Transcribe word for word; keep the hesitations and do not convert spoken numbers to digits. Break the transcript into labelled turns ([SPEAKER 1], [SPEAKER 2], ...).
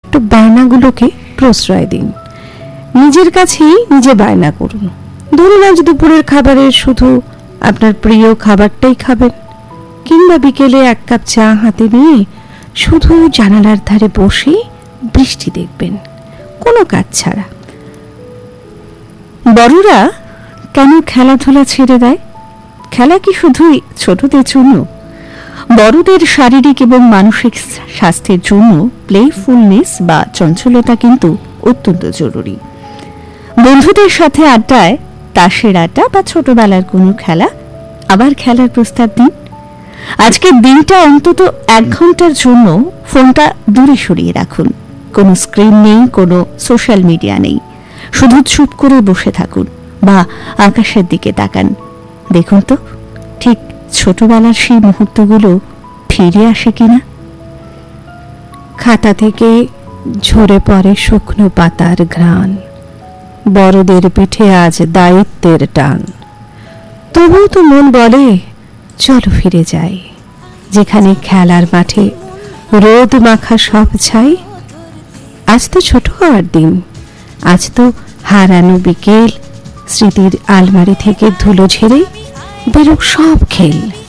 [SPEAKER 1] ছোট্ট বায়নাগুলোকে প্রশ্রয় দিন। নিজের কাছেই নিজে বায়না করুন। ধরুন আজ দুপুরের খাবারে শুধু আপনার প্রিয় খাবারটাই খাবেন, কিংবা বিকেলে এক কাপ চা হাতে নিয়ে শুধু জানালার ধারে বসে বৃষ্টি দেখবেন, কোনো কাজ ছাড়া। বড়রা কেন খেলাধুলা ছেড়ে দেয়? খেলা কি শুধুই ছোটদের জন্য? বড়দের শারীরিক এবং মানসিক স্বাস্থ্যের জন্য প্লেফুলনেস বা চঞ্চলতা কিন্তু অত্যন্ত জরুরি। বন্ধুদের সাথে আড্ডায় তাসের আড্ডা বা ছোটবেলার কোনো খেলা আবার খেলার প্রস্তাব দিন। আজকের দিনটা অন্তত এক ঘন্টার জন্য ফোনটা দূরে সরিয়ে রাখুন। কোনো স্ক্রিন নেই, কোনো সোশ্যাল মিডিয়া নেই। শুধু চুপ করে বসে থাকুন বা আকাশের দিকে তাকান। দেখুন তো ঠিক ছোটবেলার সেই মুহূর্তগুলো ফিরে আসে কিনা। খাতা থেকে ঝরে পড়ে শুকনো পাতার ঘ্রাণ, বড়দের পিঠে আজ দায়িত্বের টান। তবুও তো মন বলে চলো ফিরে যাই, যেখানে খেলার মাঠে রোদ মাখা সব ছাই। আজ তো ছোট হওয়ার দিন, আজ তো হারানো বিকেল। স্মৃতির আলমারি থেকে ধুলো ঝেড়ে বেরোক সব খেল।